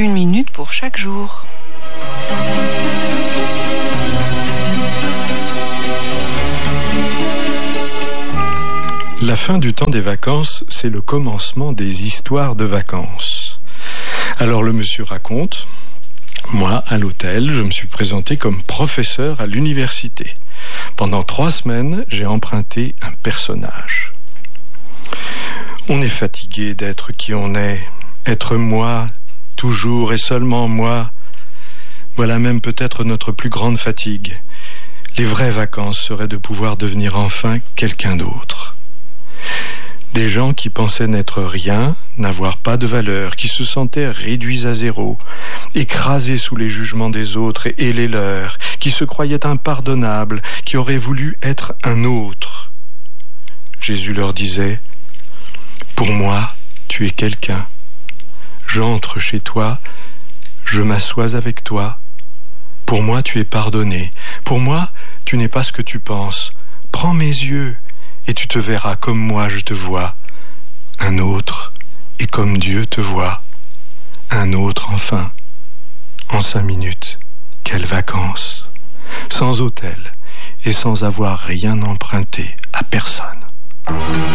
1 minute pour chaque jour. La fin du temps des vacances, c'est le commencement des histoires de vacances. Alors le monsieur raconte, moi, à l'hôtel, je me suis présenté comme professeur à l'université. Pendant 3 semaines, j'ai emprunté un personnage. On est fatigué d'être qui on est, être moi, toujours et seulement moi. Voilà même peut-être notre plus grande fatigue. Les vraies vacances seraient de pouvoir devenir enfin quelqu'un d'autre. Des gens qui pensaient n'être rien, n'avoir pas de valeur, qui se sentaient réduits à zéro, écrasés sous les jugements des autres et les leurs, qui se croyaient impardonnables, qui auraient voulu être un autre. Jésus leur disait, « Pour moi, tu es quelqu'un. J'entre chez toi, je m'assois avec toi. Pour moi, tu es pardonné. Pour moi, tu n'es pas ce que tu penses. Prends mes yeux. Et tu te verras comme moi je te vois, un autre, et comme Dieu te voit, un autre enfin, en 5 minutes, quelles vacances, sans hôtel et sans avoir rien emprunté à personne.